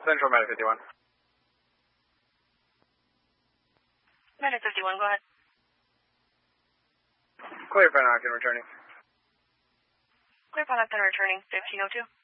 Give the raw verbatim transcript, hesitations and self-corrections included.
Central Medic fifty-one. Medic fifty-one, go ahead. Clear Penocton returning. Clear Penocton returning, fifteen oh two.